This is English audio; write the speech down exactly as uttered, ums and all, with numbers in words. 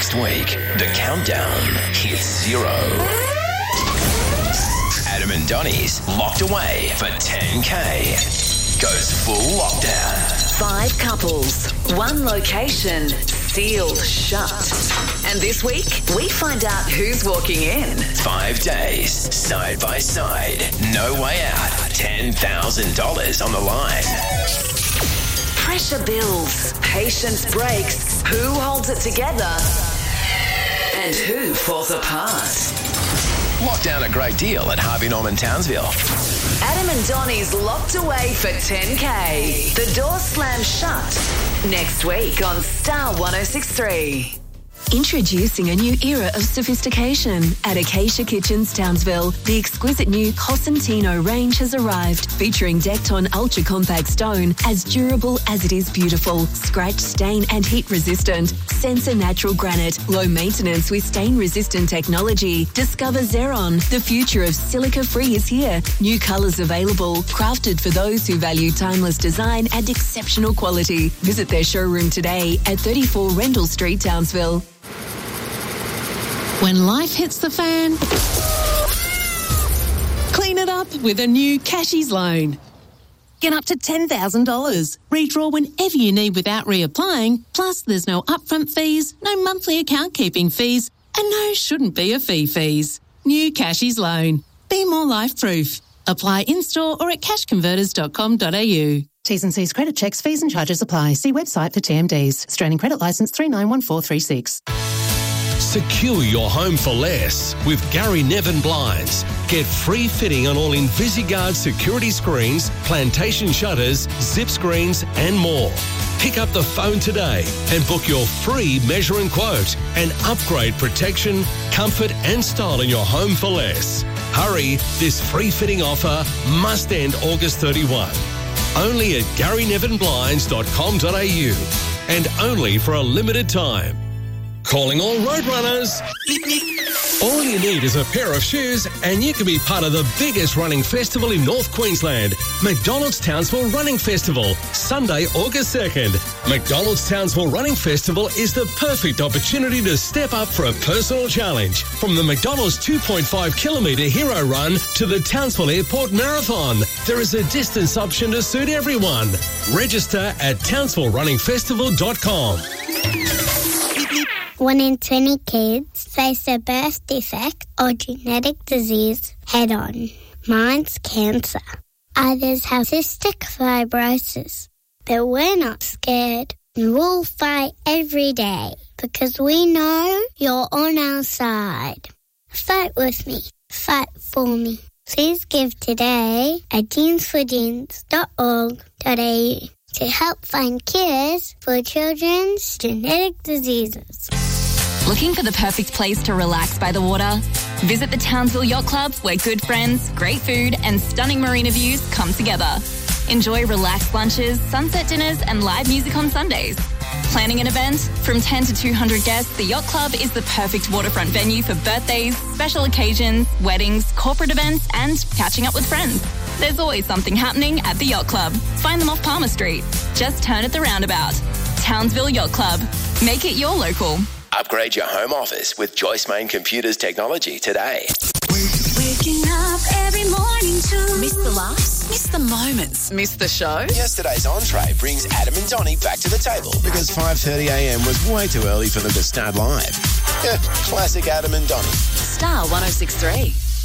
Next week, the countdown hits zero. Adam and Donnie's Locked Away for ten K goes full lockdown. Five couples, one location, sealed shut. And this week, we find out who's walking in. Five days, side by side, no way out. ten thousand dollars on the line. Pressure builds, patience breaks. Who holds it together? And who falls apart? Lock down a great deal at Harvey Norman Townsville. Adam and Donnie's Locked Away for ten K. The door slams shut. Next week on Star one oh six three. Introducing a new era of sophistication. At Acacia Kitchens Townsville, the exquisite new Cosentino range has arrived, featuring Decton Ultra Compact Stone, as durable as it is beautiful, scratch, stain and heat resistant. Sensor Natural Granite, low maintenance with stain resistant technology. Discover Xeron, the future of silica free is here. New colours available, crafted for those who value timeless design and exceptional quality. Visit their showroom today at thirty-four Rendell Street, Townsville. When life hits the fan, clean it up with a new Cashies loan. Get up to ten thousand dollars. Redraw whenever you need without reapplying. Plus, there's no upfront fees, no monthly account keeping fees, and no shouldn't be a fee fees. New Cashies loan. Be more life-proof. Apply in-store or at cash converters dot com dot a u. T's and C's credit checks, fees and charges apply. See website for T M Ds. Australian Credit Licence three nine one four three six. Secure your home for less with Gary Nevin Blinds. Get free fitting on all InvisiGuard security screens, plantation shutters, zip screens and more. Pick up the phone today and book your free measure and quote and upgrade protection, comfort and style in your home for less. Hurry, this free fitting offer must end August thirty-first. Only at gary nevin blinds dot com dot a u and only for a limited time. Calling all road runners. All you need is a pair of shoes and you can be part of the biggest running festival in North Queensland. McDonald's Townsville Running Festival, Sunday, August second. McDonald's Townsville Running Festival is the perfect opportunity to step up for a personal challenge. From the McDonald's two point five kilometre hero run to the Townsville Airport Marathon, there is a distance option to suit everyone. Register at townsville running festival dot com. One in twenty kids face a birth defect or genetic disease head-on. Mine's cancer. Others have cystic fibrosis. But we're not scared. We'll fight every day because we know you're on our side. Fight with me. Fight for me. Please give today at jeans for jeans dot org dot a u to help find cures for children's genetic diseases. Looking for the perfect place to relax by the water? Visit the Townsville Yacht Club, where good friends, great food and stunning marina views come together. Enjoy relaxed lunches, sunset dinners and live music on Sundays. Planning an event? From ten to two hundred guests, the Yacht Club is the perfect waterfront venue for birthdays, special occasions, weddings, corporate events and catching up with friends. There's always something happening at the Yacht Club. Find them off Palmer Street. Just turn at the roundabout. Townsville Yacht Club. Make it your local. Upgrade your home office with Joyce Main Computers technology today. Waking up every morning to Miss the laughs? Miss the moments? Miss the show? Yesterday's entree brings Adam and Donnie back to the table because five thirty a m was way too early for them to start live. Classic Adam and Donnie. Star one oh six three.